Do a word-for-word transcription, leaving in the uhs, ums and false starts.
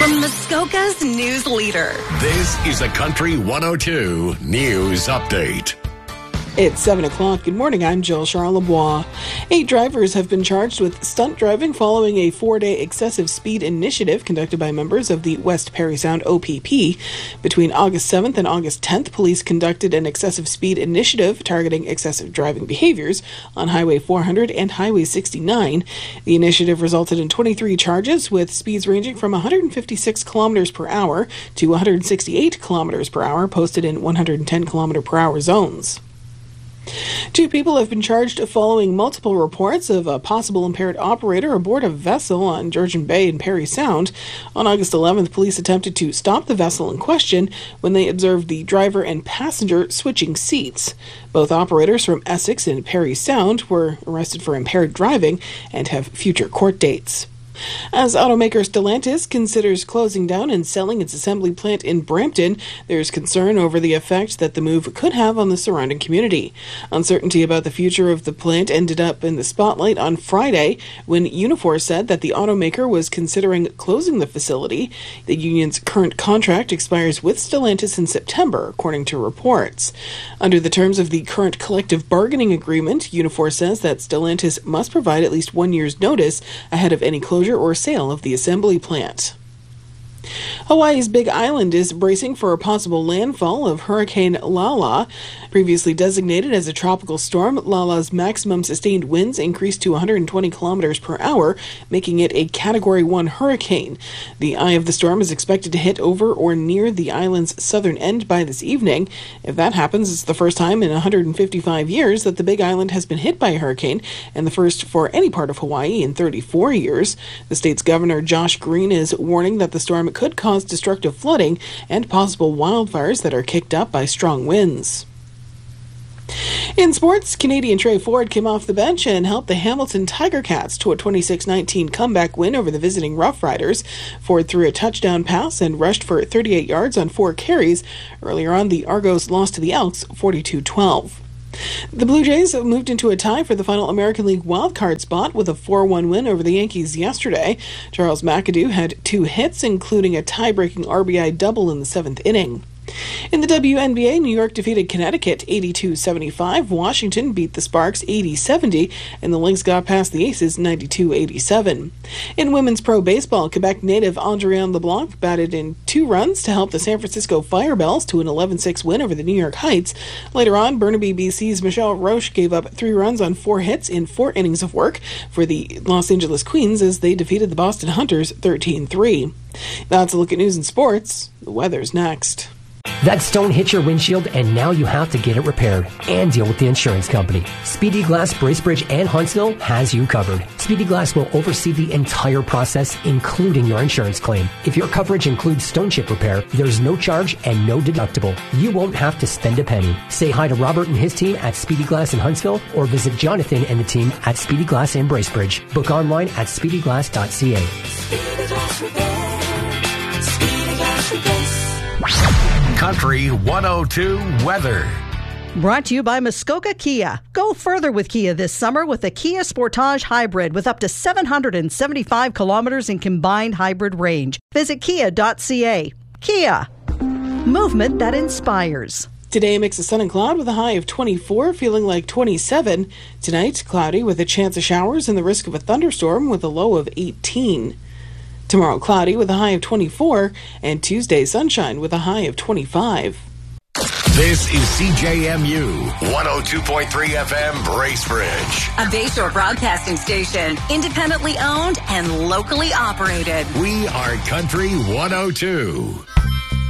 From Muskoka's news leader. This is a Country one oh two News Update. It's seven o'clock. Good morning. I'm Jill Charlebois. Eight drivers have been charged with stunt driving following a four-day excessive speed initiative conducted by members of the West Parry Sound O P P. Between August seventh and August tenth, police conducted an excessive speed initiative targeting excessive driving behaviors on Highway four hundred and Highway sixty-nine. The initiative resulted in twenty-three charges with speeds ranging from one hundred fifty-six kilometers per hour to one hundred sixty-eight kilometers per hour posted in one hundred ten kilometer per hour zones. Two people have been charged following multiple reports of a possible impaired operator aboard a vessel on Georgian Bay in Parry Sound. On August eleventh, police attempted to stop the vessel in question when they observed the driver and passenger switching seats. Both operators from Essex and Parry Sound were arrested for impaired driving and have future court dates. As automaker Stellantis considers closing down and selling its assembly plant in Brampton, there's concern over the effect that the move could have on the surrounding community. Uncertainty about the future of the plant ended up in the spotlight on Friday when Unifor said that the automaker was considering closing the facility. The union's current contract expires with Stellantis in September, according to reports. Under the terms of the current collective bargaining agreement, Unifor says that Stellantis must provide at least one year's notice ahead of any closure or sale of the assembly plant. Hawaii's Big Island is bracing for a possible landfall of Hurricane Lala. Previously designated as a tropical storm, Lala's maximum sustained winds increased to one hundred twenty kilometers per hour, making it a Category one hurricane. The eye of the storm is expected to hit over or near the island's southern end by this evening. If that happens, it's the first time in one hundred fifty-five years that the Big Island has been hit by a hurricane, and the first for any part of Hawaii in thirty-four years. The state's governor, Josh Green, is warning that the storm could cause destructive flooding and possible wildfires that are kicked up by strong winds. In sports, Canadian Trey Ford came off the bench and helped the Hamilton Tiger Cats to a twenty-six nineteen comeback win over the visiting Rough Riders. Ford threw a touchdown pass and rushed for thirty-eight yards on four carries. Earlier on, the Argos lost to the Elks forty-two twelve. The Blue Jays have moved into a tie for the final American League wildcard spot with a four one win over the Yankees yesterday. Charles McAdoo had two hits, including a tie-breaking R B I double in the seventh inning. In the W N B A, New York defeated Connecticut eighty-two seventy-five, Washington beat the Sparks eighty seventy, and the Lynx got past the Aces ninety-two eighty-seven. In women's pro baseball, Quebec native Andréane LeBlanc batted in two runs to help the San Francisco Firebells to an eleven six win over the New York Heights. Later on, Burnaby B C's Michelle Roche gave up three runs on four hits in four innings of work for the Los Angeles Queens as they defeated the Boston Hunters thirteen three. That's a look at news and sports. The weather's next. That stone hit your windshield, and now you have to get it repaired and deal with the insurance company. Speedy Glass, Bracebridge, and Huntsville has you covered. Speedy Glass will oversee the entire process, including your insurance claim. If your coverage includes stone chip repair, there's no charge and no deductible. You won't have to spend a penny. Say hi to Robert and his team at Speedy Glass in Huntsville, or visit Jonathan and the team at Speedy Glass in Bracebridge. Book online at speedy glass dot c a. Speedy Glass Repair. Speedy Glass Replace. Country one oh two weather. Brought to you by Muskoka Kia. Go further with Kia this summer with the Kia Sportage Hybrid with up to seven hundred seventy-five kilometers in combined hybrid range. Visit kia dot c a. Kia. Movement that inspires. Today, a mix of sun and cloud with a high of twenty-four, feeling like twenty-seven. Tonight, cloudy with a chance of showers and the risk of a thunderstorm with a low of eighteen. Tomorrow, cloudy with a high of twenty-four, and Tuesday, sunshine with a high of twenty-five. This is C J M U one oh two point three F M Bracebridge. A Bayshore broadcasting station, independently owned and locally operated. We are Country one oh two.